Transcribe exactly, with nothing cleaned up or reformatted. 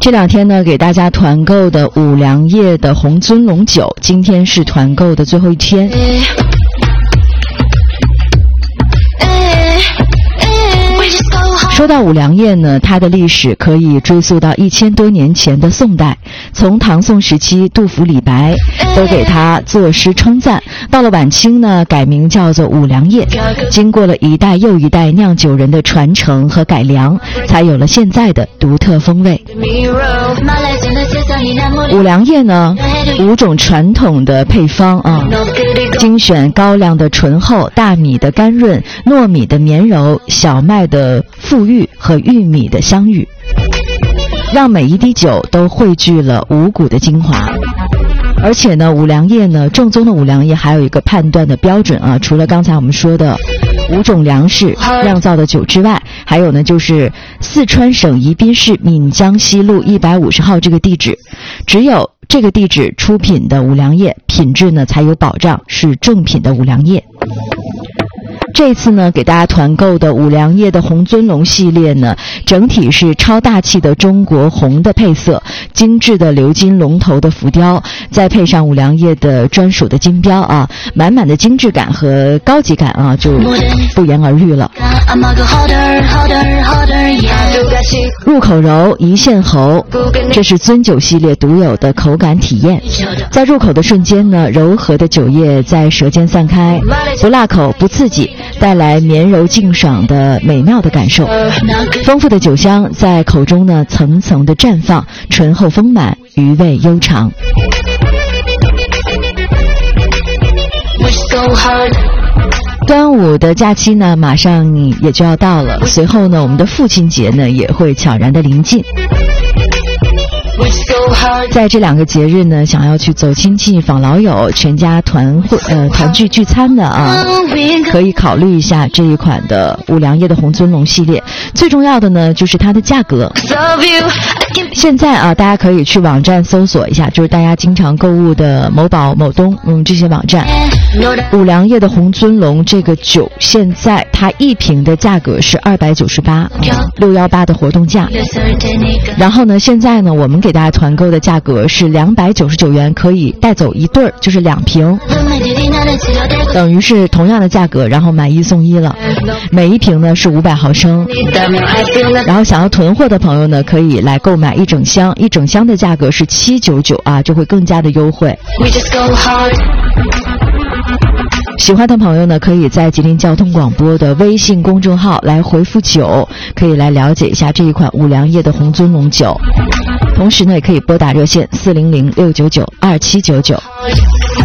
这两天呢，给大家团购的五粮液的红尊龙酒，今天是团购的最后一天。说到五粮液呢，它的历史可以追溯到一千多年前的宋代，从唐宋时期，杜甫、李白都给它作诗称赞。到了晚清呢，改名叫做五粮液，经过了一代又一代酿酒人的传承和改良，才有了现在的独特风味。五粮液呢，五种传统的配方啊，精选高粱的醇厚、大米的甘润、糯米的绵柔、小麦的馥郁和玉米的香郁，让每一滴酒都汇聚了五谷的精华。而且呢，五粮液呢，正宗的五粮液还有一个判断的标准啊，除了刚才我们说的五种粮食酿造的酒之外，还有呢就是四川省宜宾市岷江西路一百五十号这个地址，只有这个地址出品的五粮液品质呢才有保障，是正品的五粮液。这次呢，给大家团购的五粮液的红尊龙系列呢，整体是超大气的中国红的配色，精致的鎏金龙头的浮雕，再配上五粮液的专属的金标啊，满满的精致感和高级感啊，就不言而喻了。入口柔，一线喉，这是尊酒系列独有的口感体验。在入口的瞬间呢，柔和的酒液在舌尖散开，不辣口不刺激，带来绵柔劲爽的美妙的感受。丰富的酒香在口中呢层层的绽放，醇厚丰满，余味悠长。端午的假期呢马上也就要到了，随后呢我们的父亲节呢也会悄然的临近。在这两个节日呢，想要去走亲戚访老友，全家团会呃团聚聚餐的啊，可以考虑一下这一款的五粮液的红尊龙系列。最重要的呢就是它的价格。现在啊，大家可以去网站搜索一下，就是大家经常购物的某宝、某东嗯这些网站。五粮液的红尊龙这个酒，现在它一瓶的价格是二百九十八，六幺八的活动价。然后呢，现在呢，我们给大家团购的价格是两百九十九元，可以带走一对儿，就是两瓶，等于是同样的价格，然后买一送一了。每一瓶呢是五百毫升。然后想要囤货的朋友呢，可以来购买一整箱，一整箱的价格是七百九十九啊，就会更加的优惠。喜欢的朋友呢，可以在吉林交通广播的微信公众号来回复酒，可以来了解一下这一款五粮液的红尊龙酒。同时呢，也可以拨打热线四零零六九九二七九九。